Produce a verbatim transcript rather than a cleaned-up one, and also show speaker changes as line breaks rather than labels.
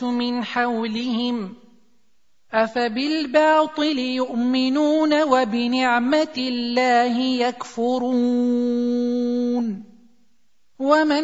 مِنْ حَوْلِهِمْ أَفَبِالْبَاطِلِ يُؤْمِنُونَ وَبِنِعْمَةِ اللَّهِ يَكْفُرُونَ وَمَنْ